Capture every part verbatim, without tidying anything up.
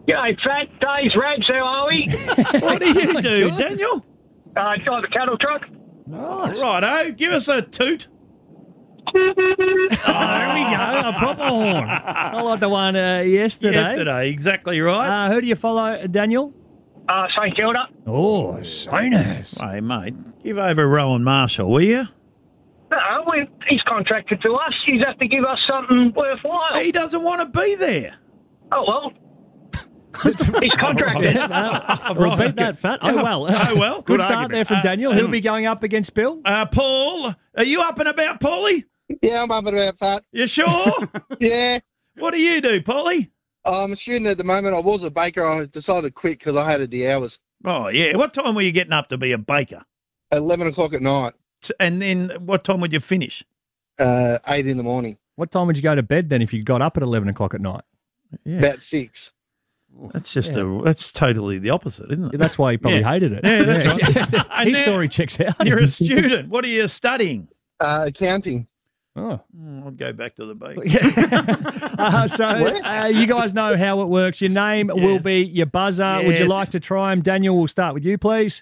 G'day, Fat. Days, Rabs, how are we? What do you do, Daniel? Uh, drive a cattle truck. Nice. Righto, give us a toot. Oh, there we go. A proper horn. I like the one uh, yesterday. Yesterday, exactly right. Uh, who do you follow, Daniel? Uh, St Kilda. Oh, Sainers. Hey, mate, give over Rowan Marshall, will you? No, we, he's contracted to us. He's have to give us something worthwhile. He doesn't want to be there. Oh, well. He's contracted. Uh, we'll beat that, Fat. Oh, well. Oh, well. Good, Good start argument. there from Uh, Daniel. He'll be going up against Bill. Uh, Paul, are you up and about, Paulie? Yeah, I'm up and about, Fat. You sure? Yeah. What do you do, Paulie? I'm a student at the moment. I was a baker. I decided to quit because I hated the hours. Oh, yeah. What time were you getting up to be a baker? eleven o'clock at night, T- And then what time would you finish? uh, eight in the morning, What time would you go to bed then if you got up at eleven o'clock at night? Yeah. about six. That's just a, that's totally the opposite, isn't it? That's why he probably Yeah. hated it. Yeah, that's right. And His now story checks out. You're a student. What are you studying? Uh, accounting. Oh. Oh, I'll go back to the baker. uh, so uh, you guys know how it works. Your name Yes. will be your buzzer. Would you Yes. like to try him? Daniel, we'll start with you, please.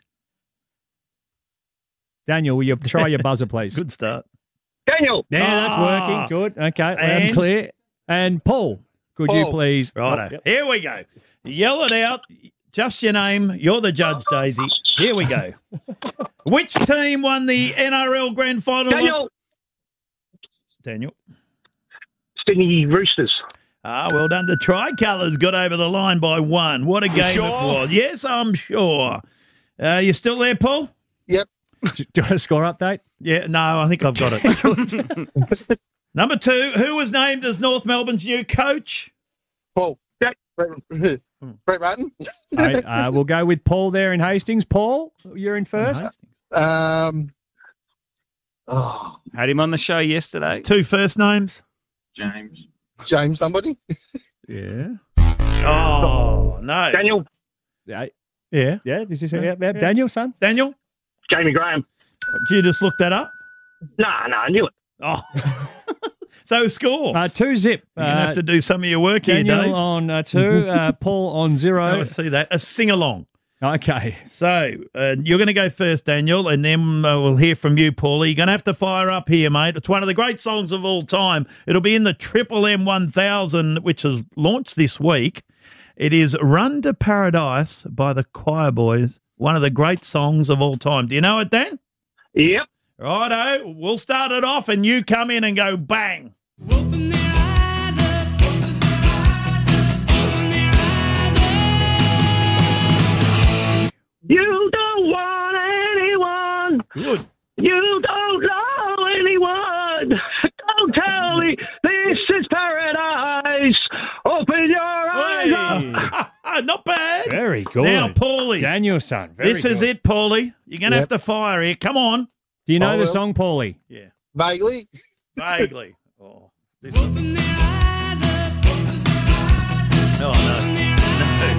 Daniel, will you try your buzzer, please? Good start. Daniel. Yeah, that's Ah. working. Good. Okay, loud And- and clear. And Paul, could you Paul. please? Righto. Oh, yep. Here we go. Yell it out. Just your name. You're the judge, Daisy. Here we go. Which team won the N R L Grand Final? Daniel. Daniel. Sydney Roosters. Ah, well done. The Tricolours got over the line by one. What a game sure? it was. Yes, I'm sure. Uh, you still there, Paul? Yep. Do you want a score update? Yeah, no, I think I've got it. Number two, who was named as North Melbourne's new coach? Paul. Yep. Brett, Brett Ratton. Right, uh, we'll go with Paul there in Hastings. Paul, you're in first. Um. Oh, Had him on the show yesterday. Two first names? James. James somebody. Yeah. Oh, no. Daniel. Yeah, Yeah. yeah. Did you say yeah, yeah. Daniel, son? Daniel, Jamie Graham. did you just look that up? Nah, nah, I knew it. Oh. So score. Uh, two zip. You're going to Uh, have to do some of your work Daniel here, Dave. on uh, two, uh, Paul on Oh, zero. I see that. A sing-along. Okay. So uh, you're going to go first, Daniel, and then uh, we'll hear from you, Paulie. You're going to have to fire up here, mate. It's one of the great songs of all time. It'll be in the Triple M one thousand, which is launched this week. It is Run to Paradise by the Choir Boys, one of the great songs of all time. Do you know it, Dan? Yep. Righto. We'll start it off, and you come in and go bang. Open their eyes up, open their eyes up, open their eyes up. You don't want anyone. Good. You don't know anyone. Don't tell me this is paradise. Open your eyes up. Not bad. Very good. Now, Paulie. Daniel, son. Very This is good. it, Paulie. You're going to Yep. have to fire here. Come on. Do you know Oh, the well. song, Paulie? Yeah. Vaguely. Vaguely. Oh, this Open their eyes up, open their eyes up, no, open no. their eyes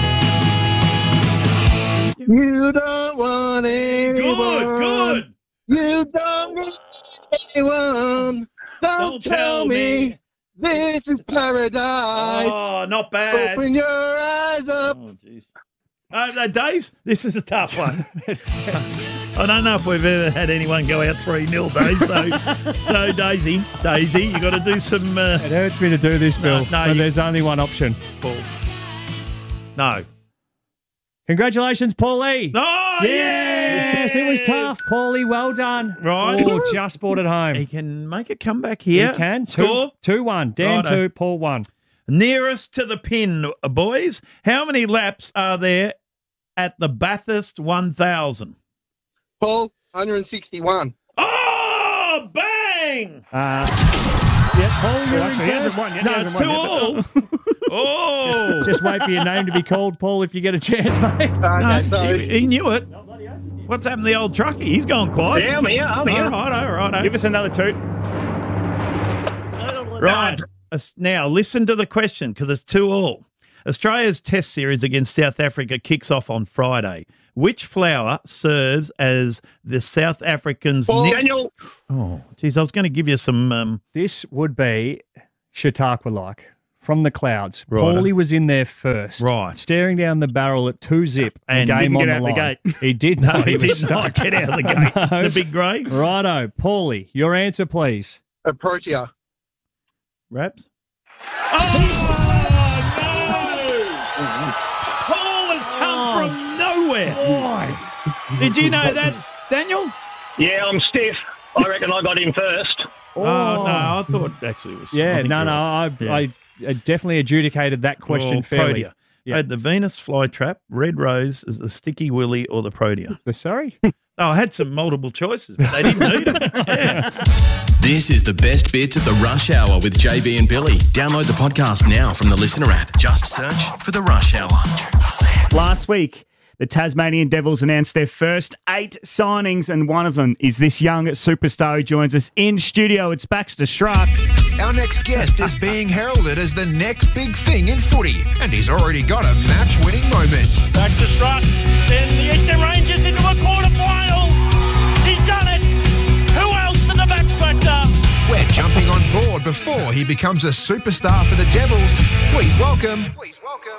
up. You don't want anyone. Good, good. You don't need anyone. Don't, Don't tell, tell me. me. This is paradise. Oh, not bad. Open your eyes up. Oh, jeez. Uh, uh, Days, this is a tough one. I don't know if we've ever had anyone go out three nil, Days. So, so Daisy, Daisy, you got to do some. Uh, It hurts me to do this, Bill, no, but you- there's only one option. Paul. No. Congratulations, Paulie. Oh, Yes, it was yes! tough. Paulie, well done. Right. Oh, just brought it home. He can make a comeback here. He can. Two, Score. two one. Dan Righto. two, Paul one. Nearest to the pin, boys. How many laps are there at the Bathurst one thousand? Paul, one hundred sixty-one. Oh, bang! Uh, yeah, Paul, you're in Actually, he hasn't first. won yet. No, He it's hasn't two won yet, all. Oh. Just wait for your name to be called, Paul, if you get a chance, mate. Okay, No, so he, he knew it. What's happened to the old truckie? He's gone quiet. Yeah, I'm here. I'm here. All right, all right. but- Give us another toot. Right. Us- Now, listen to the question because it's two all. Australia's test series against South Africa kicks off on Friday. Which flower serves as the South Africans' Paul. nick- Daniel. Oh, geez, I was going to give you some. Um, This would be Chautauqua like from the clouds. Right. Paulie was in there first. Right. Staring down the barrel at two zip. And the game didn't on get the out the line. gate. He did No, not. he was did stuck. not get out of the gate. No. The big grey. Righto. Paulie, your answer, please. A Protea. Raps? Oh, no! Paul has come from nowhere. Why? Did you know that, Daniel? Yeah, I'm stiff. I reckon I got him first. Oh, no, I thought actually it was. I Yeah, think no, you're no. right. I, Yeah. I definitely adjudicated that question Oh, fairly. Protea. I had the Venus flytrap, Red Rose, is the Sticky Willy, or the Protea. We're sorry? Oh, I had some multiple choices, but they didn't need them. Yeah. This is the best bits of the Rush Hour with J B and Billy. Download the podcast now from the Listener app. Just search for the Rush Hour. Last week, the Tasmanian Devils announced their first eight signings, and one of them is this young superstar who joins us in studio. It's Baxter Struck. Our next guest is being heralded as the next big thing in footy, and he's already got a match-winning moment. Baxter Struck send the Eastern Rangers into a quarter final. He's done it. Who else for the Bax Factor? We're jumping on board before he becomes a superstar for the Devils. Please welcome. Please welcome.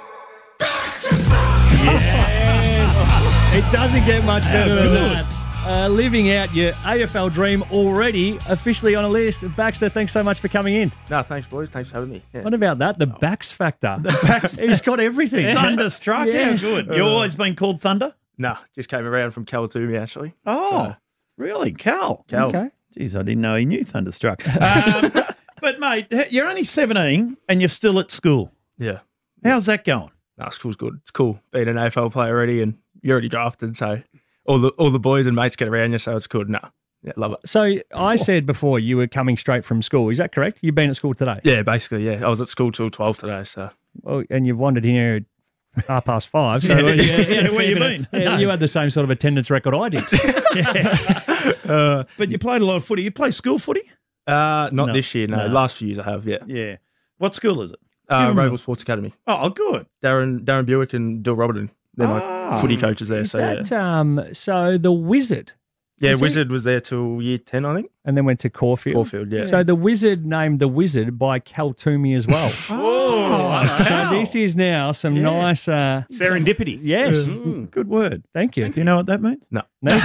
Yes. It doesn't get much better than that. Uh, living out your A F L dream already, officially on a list. Baxter, thanks so much for coming in. No, thanks, boys. Thanks for having me. Yeah. What about that? The Bax Factor. The Bax. He's got everything. Thunderstruck, Yes. yeah, good. You always been called Thunder? No, just came around from Kalatumi, actually. Oh, really? Cal? Cal. Okay. Jeez, I didn't know he knew Thunderstruck. Um, but, mate, you're only seventeen and you're still at school. Yeah. How's that going? No, school's good. It's cool being an A F L player already, and you're already drafted, so all the all the boys and mates get around you, so it's good. No, yeah, love it. So I said before you were coming straight from school. Is that correct? You've been at school today? Yeah, basically, yeah. I was at school till twelve today, so Well, and you've wandered in here at half past five. So Yeah, yeah, yeah, where you been? Yeah, you had the same sort of attendance record I did. Uh, but you played a lot of footy. You play school footy? uh, not No, this year. No. no. Last few years I have. Yeah, Yeah. What school is it? uh, Give 'em a- Roval Sports Academy. Oh, good. Darren Darren Buick and Dill Robertson. They're my Ah. footy coaches there. Is so that yeah, um? So the Wizard, yeah. is he? Wizard was there till year ten, I think. and then went to Caulfield. Caulfield, yeah. So the Wizard named the Wizard by Cal Toomey as well. Oh, So this is now some nice. Uh, Serendipity. yes, good word. thank you. Do you know what that means? No. No.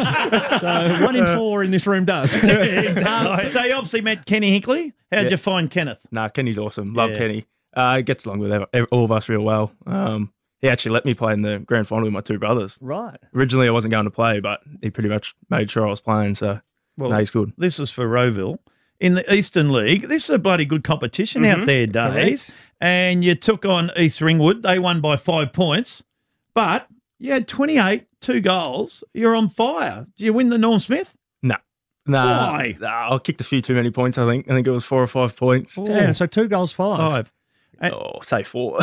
So one in four in this room does. Exactly. So you obviously met Kenny Hinkley. How'd Yeah. you find Kenneth? Nah, Kenny's awesome. Love Yeah. Kenny. Uh, he gets along with ev- ev- all of us real well. Um, he actually let me play in the grand final with my two brothers. Right. Originally, I wasn't going to play, but he pretty much made sure I was playing. So, Well, no, he's good. This is for Rowville. In the Eastern League, this is a bloody good competition out there, Days. And you took on East Ringwood. They won by five points. But you had twenty-eight, two goals. You're on fire. Did you win the Norm Smith? No. Nah, Why? nah, I kicked a few too many points, I think. I think it was four or five points. Damn, so two goals, five. Five. Oh, say four.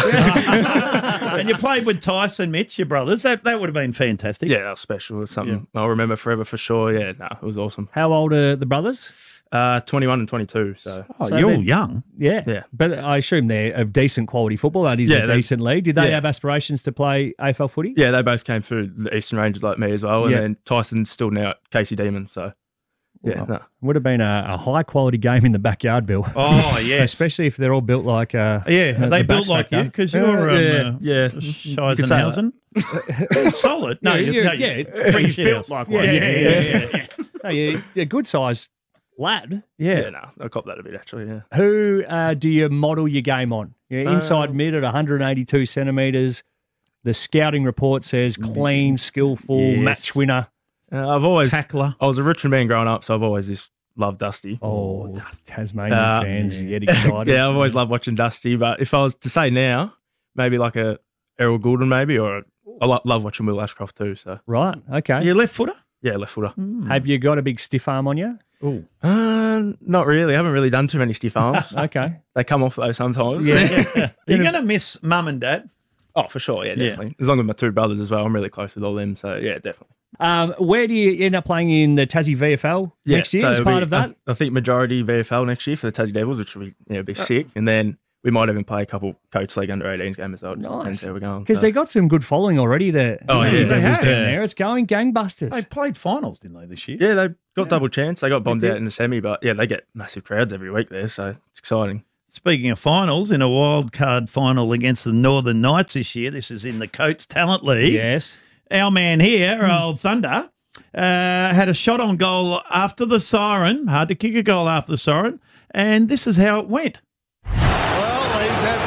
And you played with Tyson, Mitch, your brothers. That that would have been fantastic. Yeah, that was special. It's something I'll remember forever for sure. Yeah, no, it was awesome. How old are the brothers? Uh, twenty-one and twenty-two. So, Oh, So you're then- young. Yeah. Yeah. But I assume they're of decent quality football. That is Yeah, a they- decent league. Did they yeah. have aspirations to play A F L footy? yeah, they both came through the Eastern Rangers like me as well. And Yeah. then Tyson's still now at Casey Demons. So, yeah, no. Would have been a, a high quality game in the backyard, Bill. Oh, yes. Especially if they're all built like. Uh, Yeah, uh, they the built Bax like you Factor. because you're um, yeah, uh, yeah. Scheisenhausen. Solid. No, Yeah, you, you- no, yeah, you, it- bring he's shit built else. like yeah, one. yeah, Yeah, yeah, yeah, yeah, yeah. No, you're a good sized lad. Yeah. Yeah, no, I cop that a bit actually. Yeah. Who uh, do you model your game on? You're inside Um, mid at one hundred eighty-two centimetres. The scouting report says clean, skillful, Yes. match winner. Uh, I've always Tackler. I was a Richmond man growing up, so I've always just loved Dusty. Oh, Tasmanian Uh, fans get excited. Yeah, I've always loved watching Dusty. But if I was to say now, maybe like a Errol Goulden, maybe, or I lo- love watching Will Ashcroft too. So Right, okay. You left footer? yeah, left footer. Have you got a big stiff arm on you? Oh. Uh, not really. I haven't really done too many stiff arms. Okay. They come off though sometimes. Yeah. You're going to miss mum and dad. Oh, for sure. Yeah, Yeah. definitely. As long as my two brothers as well, I'm really close with all them. So yeah, definitely. Um, where do you end up playing in the Tassie V F L Yeah, next year so as it'll part be- of that? I, I think majority V F L next year for the Tassie Devils, which will be you know, be sick. And then we might even play a couple Coach League under eighteens game as well. Just Nice. depends how we're going. Because so. they got some good following already there. Oh, yeah, the they Devils have. down Yeah. there. It's going gangbusters. They played finals, didn't they, this year? Yeah, they got double chance. They got bombed did. out in the semi, but yeah, they get massive crowds every week there, so it's exciting. Speaking of finals, in a wild card final against the Northern Knights this year, this is in the Coates Talent League. Yes. Our man here, old Thunder, uh, had a shot on goal after the siren. Hard to kick a goal after the siren. And this is how it went. Well, he's had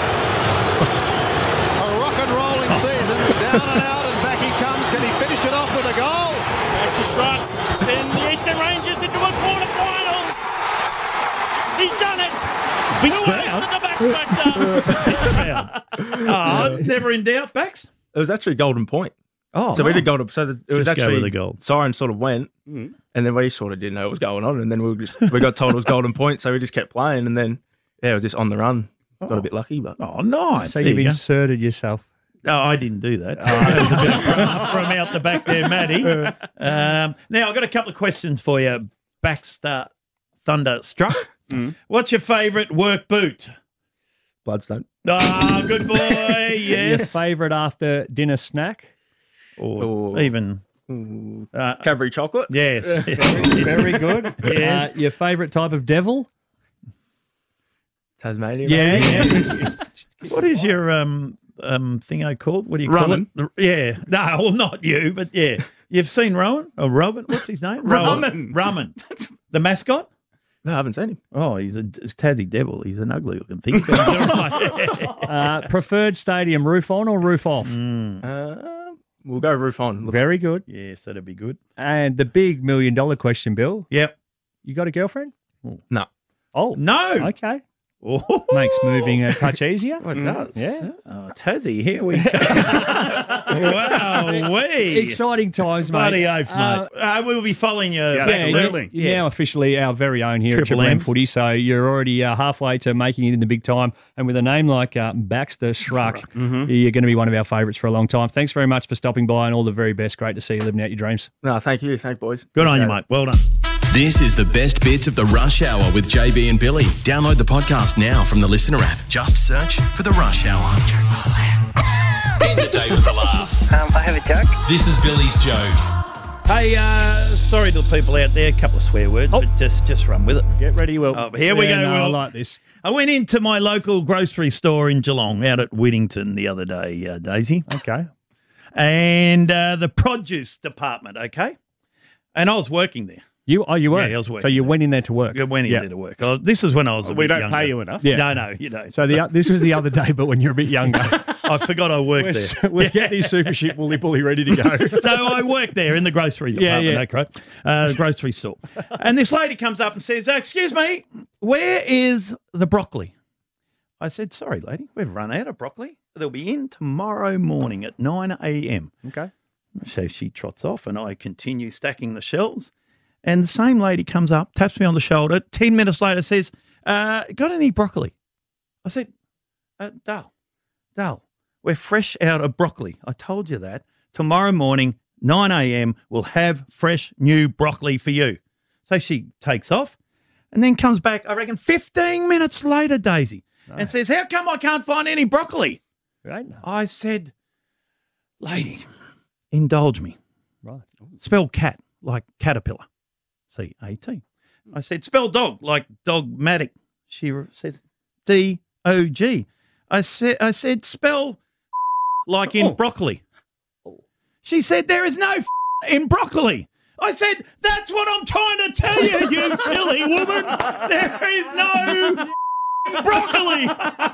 a rock and rolling season, down and out, and back he comes. Can he finish it off with a goal? Baxter Struck to send the Eastern Rangers into a quarter final. He's done it. Big Who crowd. else but the Bax Factor? Oh, never in doubt, Bax. It was actually Golden Point. Oh, so we did Golden. So the, it was Just go actually with the gold. siren sort of went, and then we sort of didn't know what was going on, and then we were just we got told it was Golden Point, so we just kept playing, and then yeah, it was just on the run. Got a bit lucky, but Oh, nice. So There you've you go. inserted yourself. No, I didn't do that. Oh, that was a bit of from out the back there, Matty. Um, now, I've got a couple of questions for you. Baxter Thunder Struck. What's your favourite work boot? Bloodstone. Ah, good boy. Your Yes. favourite after dinner snack? Or Or- even. Uh, Cadbury chocolate. yes. Very good. Yes. Uh, your favourite type of devil? Tasmania. Yeah. maybe? yeah. What is your um um thingo called? What do you call Rowan. it? The- Yeah. No, well, not you, but yeah. You've seen Rowan? Or Robin? What's his name? Rowan. Rowan. The mascot? No, I haven't seen him. Oh, he's a Tassie devil. He's an ugly looking thing. But he's all right. Uh, preferred stadium, roof on or roof off? Uh, we'll go roof on. Looks- Very good. Yes, that'd be good. And the big million dollar question, Bill. Yep. You got a girlfriend? No. Oh, No. okay. Oh. Makes moving a touch easier. Oh, it does. Yeah. Oh, Tassie, here we go. Wow, we. Exciting times, mate. Bloody oath, mate. Uh, Uh, we'll be following you. Yeah, Yeah, absolutely. You're, you're now officially our very own here Triple at Triple M M's. Footy, so you're already uh, halfway to making it in the big time. And with a name like uh, Baxter Schruck, you're going to be one of our favourites for a long time. Thanks very much for stopping by, and all the very best. Great to see you living out your dreams. No, thank you. Thank boys. Good on you, Okay. mate. Well done. This is the best bits of the Rush Hour with J B and Billy. Download the podcast now from the Listener app. Just search for the Rush Hour. End the day with a laugh. Um, I have a joke. This is Billy's joke. Hey, uh, sorry to the people out there. A couple of swear words, but just just run with it. Get ready, Will. Oh, here we Yeah, go, no, I Will. like this. I went into my local grocery store in Geelong, out at Whittington the other day, uh, Daisy, Okay. and uh, the produce department. Okay, and I was working there. You oh you were Yeah, I was working so you there. went in there to work. I went in Yeah. there to work. Oh, this is when I was. A We bit don't younger. pay you enough. Yeah. No, no, you don't. So the this was the other day, but when you're a bit younger, I forgot I worked we're, there. we're getting super ship woolly bully ready to go. So I worked there in the grocery Yeah, department, yeah. okay, uh, grocery store. And this lady comes up and says, uh, excuse me, where is the broccoli? I said, sorry, lady, we've run out of broccoli. They'll be in tomorrow morning at nine a.m. Okay. So she trots off and I continue stacking the shelves. And the same lady comes up, taps me on the shoulder. Ten minutes later says, uh, got any broccoli? I said, uh, Dale, Dale, we're fresh out of broccoli. I told you that. Tomorrow morning, nine a.m., we'll have fresh new broccoli for you. So she takes off and then comes back, I reckon, fifteen minutes later, Daisy, and says, how come I can't find any broccoli? Right. I said, lady, indulge me. Right. Spell cat like caterpillar. C A T. I said, spell dog like dogmatic. She re- said, D O G. I said, I said, spell like in Oh. broccoli. She said, there is no in broccoli. I said, that's what I'm trying to tell you, you silly woman. There is no broccoli.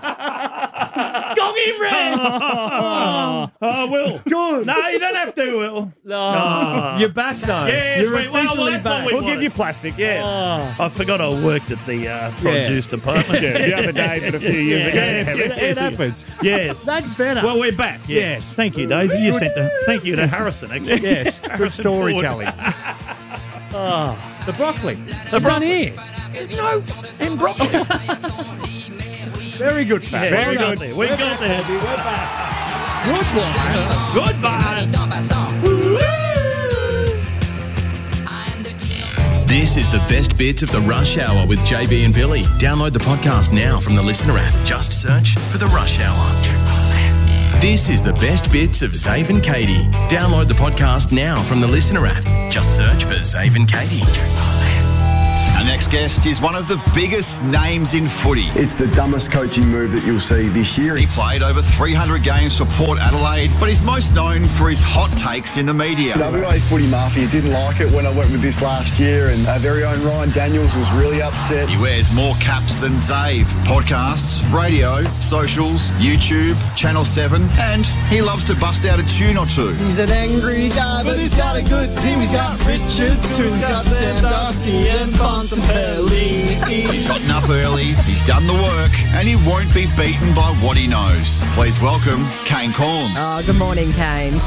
Goggy friend. Oh, oh, Will. Good. No, you don't have to, Will. Oh, you're back though. Yes, you're we- well, officially that's what back. we We'll wanted. give you plastic. Yeah. Oh. I forgot I worked at the uh, produce department. Yeah, the other day, but a few years Yeah, ago. yeah, Have yeah, it? It happens. Yes. That's better. Well, we're back. Yeah. Yes. Thank you, Daisy. You sent the thank you to Harrison, actually. Yes, good Harrison Ford. storytelling. Oh, the broccoli. The broccoli. here. No, in broccoli. Very good, Fat. Yeah, Very we got good. there. We got there. We're back. Goodbye. This is the best bits of the Rush Hour with J B and Billy. Download the podcast now from the Listener app. Just search for the Rush Hour. This is the best bits of Zave and Katie. Download the podcast now from the Listener app. Just search for Zave and Katie. Our next guest is one of the biggest names in footy. It's the dumbest coaching move that you'll see this year. He played over three hundred games for Port Adelaide, but he's most known for his hot takes in the media. W A Footy Mafia didn't like it when I went with this last year, and our very own Ryan Daniels was really upset. He wears more caps than Zave. Podcasts, radio, socials, YouTube, Channel seven, and he loves to bust out a tune or two. He's an angry guy, but he's got a good team. He's got Richards too. He's got Sam Darcy and Bontempelli. He's gotten up early, he's done the work, and he won't be beaten by what he knows. Please welcome Kane Cornes. Oh, good morning, Kane.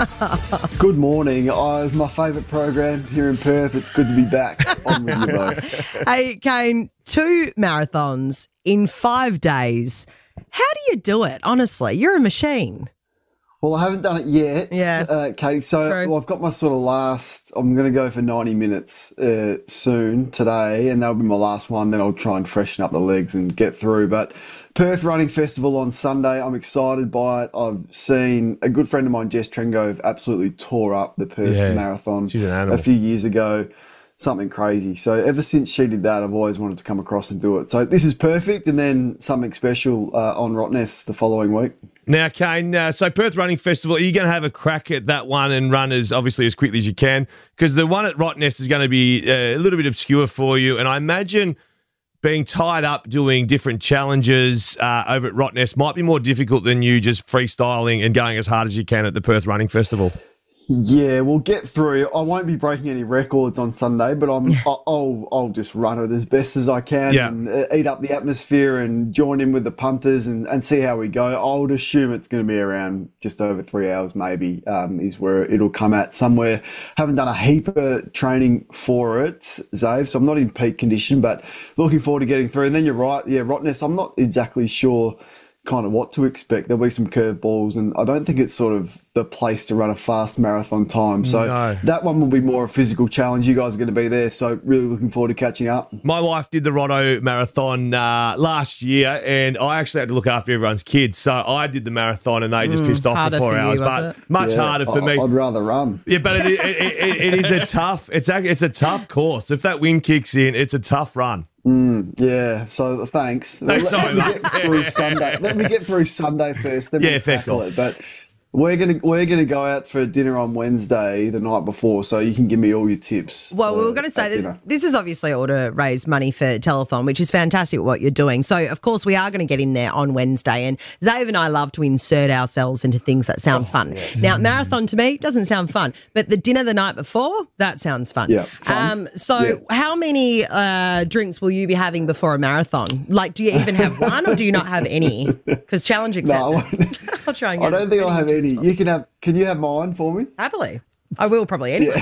Good morning. Oh, it's my favourite program here in Perth. It's good to be back on with you both. Hey, Kane, two marathons in five days. How do you do it? Honestly, you're a machine. Well, I haven't done it yet, Yeah. uh, Katie. So well, I've got my sort of last, I'm going to go for ninety minutes uh, soon today, and that'll be my last one. Then I'll try and freshen up the legs and get through. But Perth Running Festival on Sunday, I'm excited by it. I've seen a good friend of mine, Jess Trengove, absolutely tore up the Perth Yeah, Marathon she's an animal. a few years ago. Something crazy. So ever since she did that, I've always wanted to come across and do it. So this is perfect, and then something special uh, on Rottnest the following week. Now, Kane, uh, so Perth Running Festival, are you going to have a crack at that one and run as obviously as quickly as you can? Because the one at Rottnest is going to be uh, a little bit obscure for you, and I imagine being tied up doing different challenges uh, over at Rottnest might be more difficult than you just freestyling and going as hard as you can at the Perth Running Festival. Yeah, we'll get through. I won't be breaking any records on Sunday, but I'm, I'll, I'll, I'll just run it as best as I can Yeah. and uh, eat up the atmosphere and join in with the punters and, and see how we go. I would assume it's going to be around just over three hours maybe um, is where it'll come at somewhere. Haven't done a heap of training for it, Zave, so I'm not in peak condition, but looking forward to getting through. And then you're right, yeah, Rottnest, I'm not exactly sure kind of what to expect. There'll be some curveballs, and I don't think it's sort of the place to run a fast marathon time. So No. that one will be more a physical challenge. You guys are going to be there, so really looking forward to catching up. My wife did the Rotto Marathon uh, last year, and I actually had to look after everyone's kids. So I did the marathon, and they just Mm, pissed off for harder four for you, hours. was but it? much Yeah, harder for I- me. I'd rather run. Yeah, but it, it, it, it is a tough. It's a, it's a tough course. If that wind kicks in, it's a tough run. Mm, yeah, so thanks. No, let, sorry, let me mate. get through Sunday. Let me get through Sunday first, then Yeah, we'll fair tackle call. it. But we're gonna we're gonna go out for dinner on Wednesday, the night before, so you can give me all your tips. Well, we uh, were going to say at this, dinner. this is obviously all to raise money for Telethon, which is fantastic what you're doing. So, of course, we are going to get in there on Wednesday. And Zave and I love to insert ourselves into things that sound fun. Now, marathon to me doesn't sound fun, but the dinner the night before, that sounds fun. Yeah, fun. Um, so, Yeah. how many uh, drinks will you be having before a marathon? Like, do you even have one or do you not have any? Because challenge No, accepted. I'll try and I get don't think I'll have any. You can have. Can you have mine for me? Happily. I will probably anyway.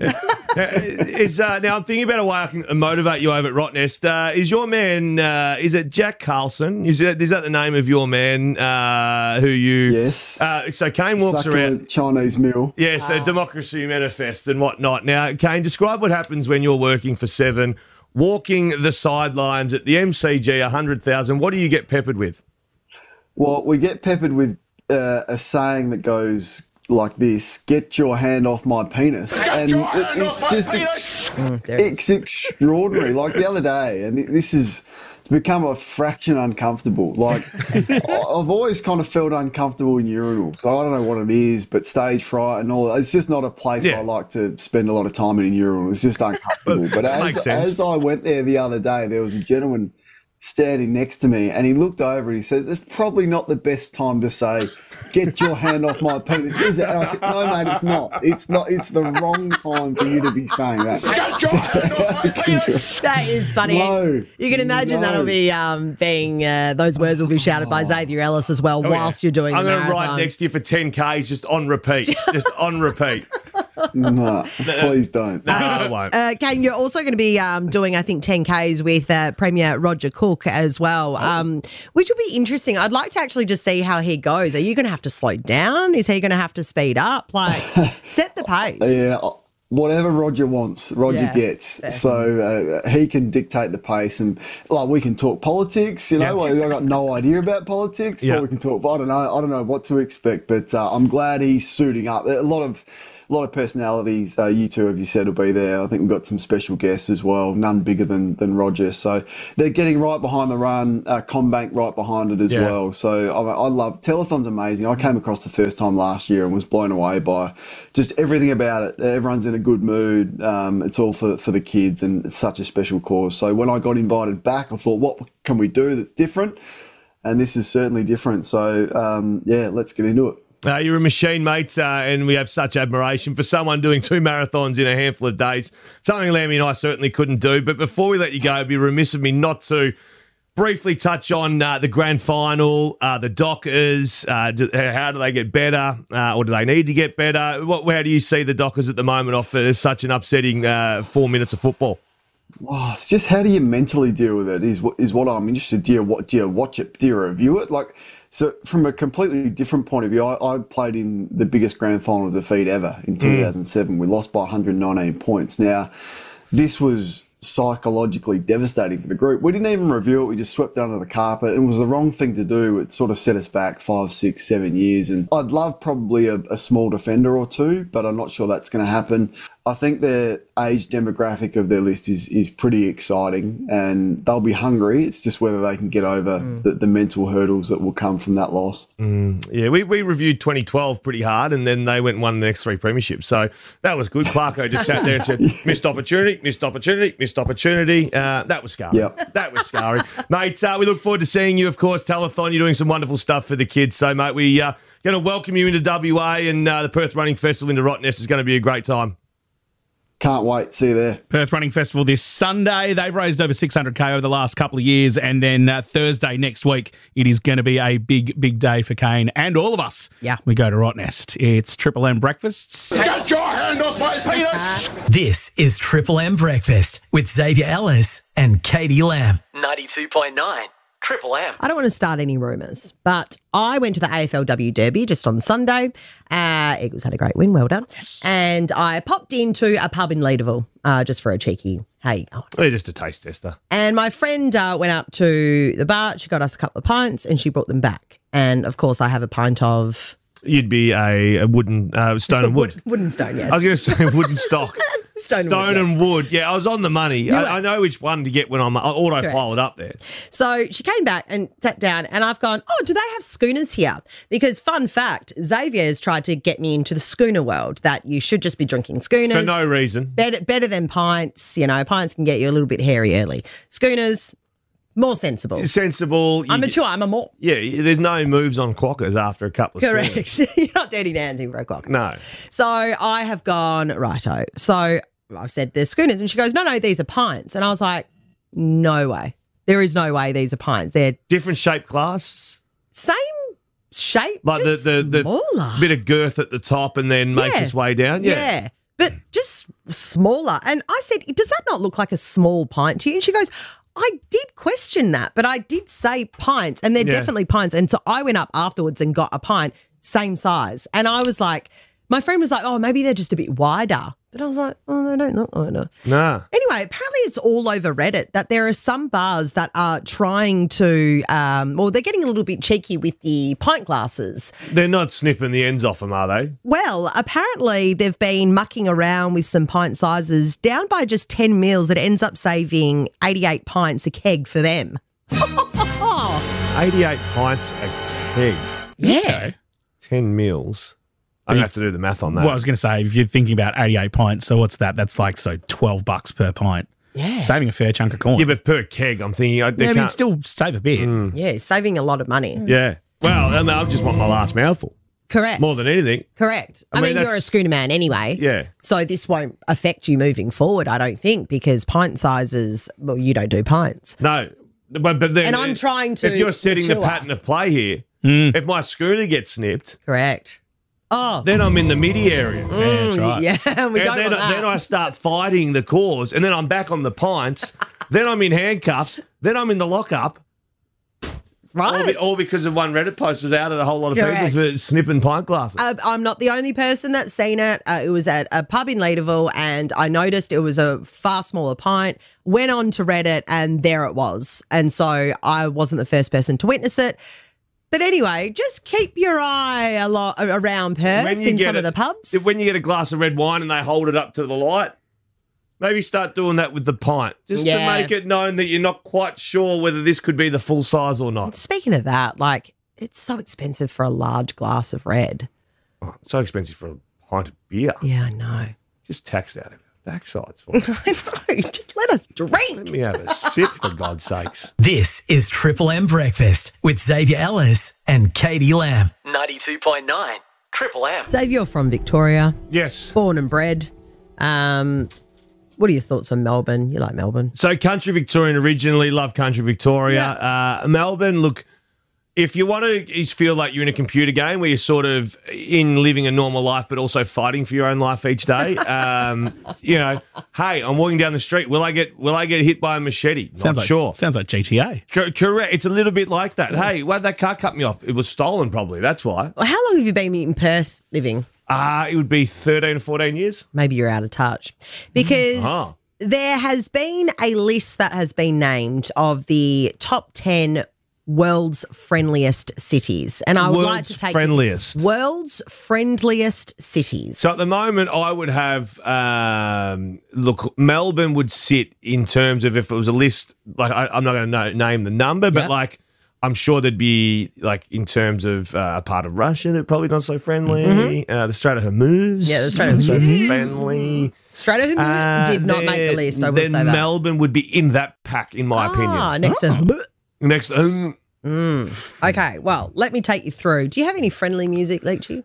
Is uh, now I'm thinking about a way I can motivate you over at Rottnest. Uh, is your man? Uh, is it Jack Carlson? Is that, is that the name of your man? Uh, who you? Yes. Uh, so Kane walks Succulent around. Chinese meal. Yes, a democracy manifest and whatnot. Now, Kane, describe what happens when you're working for Seven, walking the sidelines at the M C G, a hundred thousand. What do you get peppered with? Well, we get peppered with uh, a saying that goes like this: "Get your hand off my penis," and it, it's just ex- it's extraordinary. Like the other day, and this is it's become a fraction uncomfortable. Like I- I've always kind of felt uncomfortable in urinals. I don't know what it is, but stage fright and all that. It's just not a place Yeah. I like to spend a lot of time in a urinal. It's just uncomfortable. But That makes as, sense. as I went there the other day, there was a gentleman standing next to me, and he looked over and he said, "It's probably not the best time to say, 'Get your hand off my penis,' is it?" And I said, "No, mate, it's not. It's not. It's the wrong time for you to be saying that." That is funny. No, you can imagine no. that'll be um, being uh, those words will be shouted by Xavier Ellis as well Oh, yeah. whilst you're doing I'm the going to marathon. ride next to you for ten Ks just on repeat. Just on repeat. No, please don't. No, I won't. Uh, Kane, you're also going to be um, doing, I think, ten Ks with uh, Premier Roger Cook as well, um, which will be interesting. I'd like to actually just see how he goes. Are you going to have to slow down? Is he going to have to speed up? Like, set the pace. Yeah, whatever Roger wants, Roger Yeah, gets. fair. So uh, he can dictate the pace, and like we can talk politics. You know, Yeah. like, I got no idea about politics, Yeah. but we can talk. I don't know. I don't know what to expect, but uh, I'm glad he's suiting up. A lot of a lot of personalities. Uh, you two, have you said, will be there. I think we've got some special guests as well, none bigger than, than Roger. So they're getting right behind the run, uh, Combank right behind it as Yeah. well. So I, I love, Telethon's amazing. I came across the first time last year and was blown away by just everything about it. Everyone's in a good mood. Um, it's all for, for the kids, and it's such a special cause. So when I got invited back, I thought, what can we do that's different? And this is certainly different. So, um, yeah, let's get into it. Uh, you're a machine, mate, uh, and we have such admiration for someone doing two marathons in a handful of days. Something Lammy and I certainly couldn't do. But before we let you go, it'd be remiss of me not to briefly touch on uh, the grand final, uh, the Dockers. Uh, do, how do they get better, uh, or do they need to get better? What, how do you see the Dockers at the moment off uh, such an upsetting uh, four minutes of football? Oh, it's just how do you mentally deal with it is what is what I'm interested. Do you what do you watch it? Do you review it? Like, so from a completely different point of view, I, I played in the biggest grand final defeat ever in two thousand seven. Mm. We lost by one hundred nineteen points. Now, this was psychologically devastating for the group. We didn't even review it. We just swept it under the carpet. It was the wrong thing to do. It sort of set us back five, six, seven years. And I'd love probably a, a small defender or two, but I'm not sure that's going to happen. I think the age demographic of their list is is pretty exciting, and they'll be hungry. It's just whether they can get over mm. the, the mental hurdles that will come from that loss. Mm, yeah, we, we reviewed twenty twelve pretty hard, and then they went and won the next three premierships. So that was good. Clarko just sat there and said, missed opportunity, missed opportunity, missed opportunity. Uh, that was scarring. Yep. That was scarring. Mate, uh, we look forward to seeing you, of course. Telethon, you're doing some wonderful stuff for the kids. So, mate, we're uh, going to welcome you into W A, and uh, the Perth Running Festival into Rottnest is going to be a great time. Can't wait. See you there. Perth Running Festival this Sunday. They've raised over six hundred K over the last couple of years. And then uh, Thursday next week, it is going to be a big, big day for Kane and all of us. Yeah. We go to Rottnest. It's Triple M Breakfasts. Get your hand off my penis! This is Triple M Breakfast with Xavier Ellis and Katie Lamb. ninety-two point nine Triple M. I don't want to start any rumours, but I went to the A F L W Derby just on Sunday. Uh, Eagles had a great win, well done. Yes. And I popped into a pub in Leederville uh, just for a cheeky, hey. Oh. Oh, just a taste tester. And my friend uh, went up to the bar. She got us a couple of pints and she brought them back. And, of course, I have a pint of... You'd be a, a wooden uh, stone and wood. Wooden stone, yes. I was going to say wooden stock. Stone, Stone and wood. and wood. Yeah, I was on the money. I, I know which one to get when I'm I autopilot up there. So she came back and sat down, and I've gone, oh, do they have schooners here? Because fun fact, Xavier has tried to get me into the schooner world, that you should just be drinking schooners. For no reason. Better, better than pints. You know, pints can get you a little bit hairy early. Schooners, more sensible. Sensible. I'm mature. I'm a more. Yeah, there's no moves on quackers after a couple of Correct. schooners. You're not dirty dancing for a quacker. No. So I have gone, righto. So I've said they're schooners, and she goes, no, no, these are pints. And I was like, no way. There is no way these are pints. They're different shape class. Same shape, like just the, the, the smaller. bit of girth at the top and then makes Yeah. its way down. Yeah. Yeah. But just smaller. And I said, does that not look like a small pint to you? And she goes, I did question that, but I did say pints, and they're Yeah. definitely pints. And so I went up afterwards and got a pint, same size. And I was like, my friend was like, oh, maybe they're just a bit wider. But I was like, oh, they don't look wider. Nah. Anyway, apparently it's all over Reddit that there are some bars that are trying to, um, well, they're getting a little bit cheeky with the pint glasses. They're not snipping the ends off them, are they? Well, apparently they've been mucking around with some pint sizes down by just ten mils. It ends up saving eighty-eight pints a keg for them. eighty-eight pints a keg. Yeah. ten mils. I'm going to have to do the math on that. Well, I was going to say, if you're thinking about eighty-eight pints, so what's that? That's like, so twelve bucks per pint. Yeah. Saving a fair chunk of coin. Yeah, but per keg, I'm thinking... I, they Yeah, I mean, can't- still save a bit. Yeah, saving a lot of money. Yeah. Well, I, mean, I just want my last mouthful. Correct. More than anything. Correct. I, I mean, mean, you're a that's- schooner man anyway. Yeah. So this won't affect you moving forward, I don't think, because pint sizes, well, you don't do pints. No. But, but then... And I'm trying to If you're setting the mature. pattern of play here, if my schooner gets snipped... Correct. Oh. Then I'm in the midi areas. Mm, Yeah, that's right. yeah, we and don't then, want that. then I start fighting the cause, and then I'm back on the pints. Then I'm in handcuffs. Then I'm in the lockup. Right. All, be, all because of one Reddit post was out at a whole lot of Correct. people for snipping pint glasses. Uh, I'm not the only person that's seen it. Uh, it was at a pub in Leederville, and I noticed it was a far smaller pint. Went on to Reddit, and there it was. And so I wasn't the first person to witness it. But anyway, just keep your eye a lot around Perth in some a, of the pubs. When you get a glass of red wine and they hold it up to the light, maybe start doing that with the pint, just Yeah. to make it known that you're not quite sure whether this could be the full size or not. Speaking of that, like, it's so expensive for a large glass of red. Oh, it's so expensive for a pint of beer. Yeah, I know. Just tax out of backsides for it. I know. Just let us drink. Let me have a sip, for God's sakes. This is Triple M Breakfast with Xavier Ellis and Katie Lamb. ninety-two point nine Triple M. Xavier, you're from Victoria. Yes. Born and bred. Um, what are your thoughts on Melbourne? You like Melbourne? So, country Victorian originally, love country Victoria. Uh, Melbourne, look, if you want to is feel like you're in a computer game where you're sort of in living a normal life but also fighting for your own life each day, um, you know, hey, I'm walking down the street. Will I get will I get hit by a machete? Not Sounds like, sure. Sounds like G T A. Co- correct. It's a little bit like that. Hey, why'd that car cut me off? It was stolen probably. That's why. Well, how long have you been in Perth living? Uh, it would be thirteen or fourteen years. Maybe you're out of touch. Because Ah. there has been a list that has been named of the top ten world's friendliest cities. And I would like World's to take friendliest. world's friendliest cities. So at the moment, I would have um, look. Melbourne would sit in terms of if it was a list. Like I, I'm not going to name the number, but Yeah. like I'm sure there'd be like in terms of uh, a part of Russia that probably not so friendly. Mhm. Uh, the Strait of Hormuz, Yeah, the Strait of not so Hormuz. friendly. Strait of Hormuz Uh, did not make the then- list, I will then say that. Melbourne would be in that pack, in my Ah, opinion. next to Next, um, Mm. Okay, well, let me take you through. Do you have any friendly music, Leachy?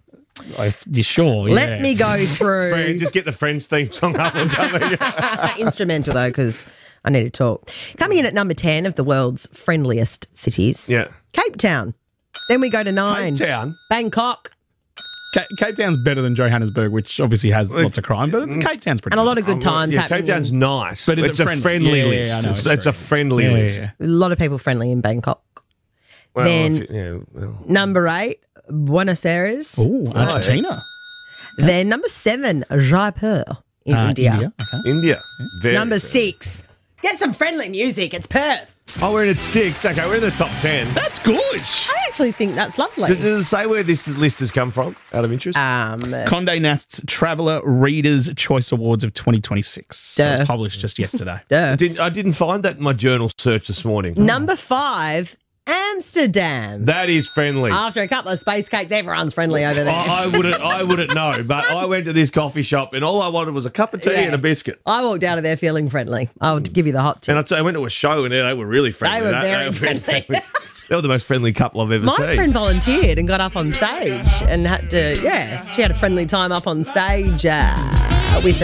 You sure? Let yeah. me go through. Friend, just get the Friends theme song up or something. Instrumental, though, because I need to talk. Coming in at number ten of the world's friendliest cities. Yeah. Cape Town. Then we go to nine. Cape Town? Bangkok. Ca- Cape Town's better than Johannesburg, which obviously has lots of crime, but Cape Town's pretty And a lot nice. of good times Yeah, happening. Cape Town's nice, But is it's it a friendly? friendly Yeah, yeah, list. I know, it's, it's it's a friendly Yeah, yeah, list. yeah. A lot of people friendly in Bangkok. Well, Then if it- yeah, well. number eight, Buenos Aires. Ooh, Argentina. Then number seven, Jaipur in Uh, India. India, okay. India. Very Number good. six, get some friendly music. It's Perth. Oh, we're in at six. Okay, we're in the top ten. That's good. I actually think that's lovely. Does, does it say where this list has come from, out of interest? Um, Condé Nast's Traveller Readers' Choice Awards of twenty twenty-six. So it Duh. was published just yesterday. Duh. I, didn't, I didn't find that in my journal search this morning. Number five, Amsterdam. That is friendly. After a couple of space cakes, everyone's friendly over there. I, I wouldn't. I wouldn't know, but I went to this coffee shop and all I wanted was a cup of tea Yeah. and a biscuit. I walked out of there feeling friendly. I'll give you the hot tip. And I'd say I went to a show and they were really friendly. They were very friendly. They were the most friendly couple I've ever My seen. friend volunteered and got up on stage and had to, yeah, she had a friendly time up on stage uh, with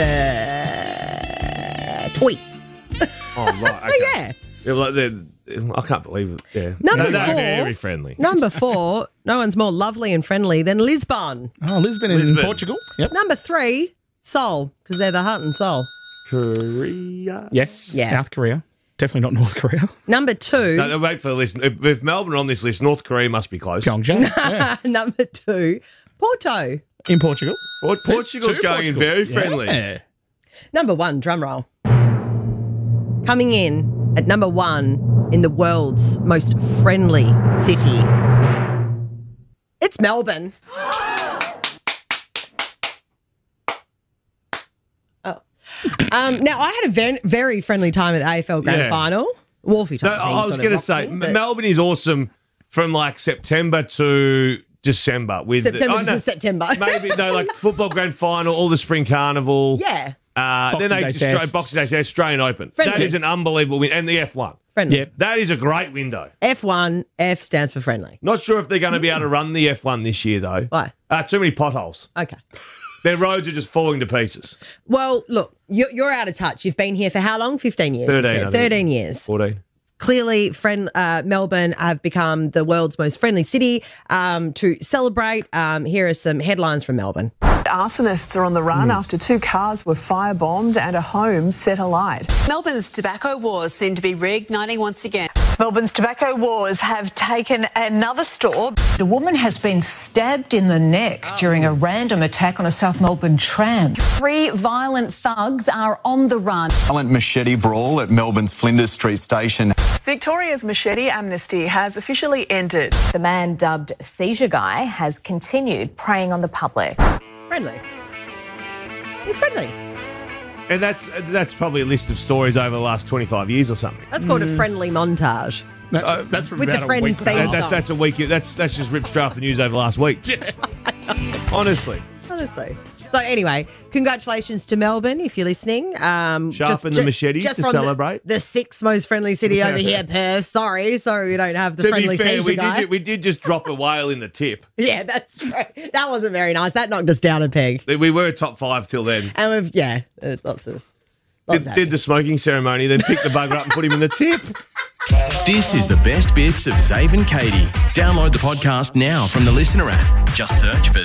a tweet. Oh, right. Okay. Yeah. They're like, they're, I can't believe it. Yeah. Number No, they're four. very friendly. Number four, no one's more lovely and friendly than Lisbon. Oh, Lisbon, in Lisbon. Portugal. Yep. Number three, Seoul, because they're the heart and soul. Korea. Yes. Yeah. South Korea. Definitely not North Korea. Number two, No, no, wait for the list. If, if Melbourne are on this list, North Korea must be close. Gyeongju. Yeah. number two, Porto. In Portugal. Port- Portugal's two going in Portugals. very friendly. Yeah. Number one, drum roll. Coming in at number one in the world's most friendly city. It's Melbourne. Oh. Um, now, I had a very, very friendly time at the A F L Grand Yeah. Final. Wolfie No, type I was going to say, but Melbourne is awesome from like September to December. With September oh, no, to September. maybe no, like football grand final, all the spring carnival. Yeah. Uh, Boxing then they Day just tests. Boxing Day test, Australian Open. Friendly. That is an unbelievable win, and the F one. Friendly. Yep. That is a great window. F one, F stands for friendly. Not sure if they're going to be able to run the F one this year though. Why? Uh, too many potholes. Okay. Their roads are just falling to pieces. Well, look, you're, you're out of touch. You've been here for how long? fifteen years. you Thirteen. said. I think. thirteen years. Fourteen. Clearly, friend uh, Melbourne have become the world's most friendly city. Um, to celebrate, um, here are some headlines from Melbourne. Arsonists are on the run after two cars were firebombed and a home set alight. Melbourne's tobacco wars seem to be reigniting once again. Melbourne's tobacco wars have taken another store. A woman has been stabbed in the neck during a random attack on a South Melbourne tram. Three violent thugs are on the run. Violent machete brawl at Melbourne's Flinders Street station. Victoria's machete amnesty has officially ended. The man dubbed Seizure Guy has continued preying on the public. Friendly. He's friendly. And that's that's probably a list of stories over the last twenty-five years or something. That's called a friendly montage. Uh, that's from With about the a Friends week theme ago. That- that's song. that's a week. That's that's just Rip Straff the news over the last week. Honestly, Honestly. So anyway, congratulations to Melbourne if you're listening. Um, Sharpen the machetes to from the- celebrate. The, sixth most friendly city over here, Perth. Sorry, sorry we don't have the to friendly be fair, seizure we guy. did, we did just drop a whale in the tip. Yeah, that's right. That wasn't very nice. That knocked us down a peg. We were top five till then. And we've, yeah, uh, lots of. Lots Did, did the smoking ceremony, then picked the bugger up and put him in the tip. This is the best bits of Zave and Katie. Download the podcast now from the Listener app. Just search for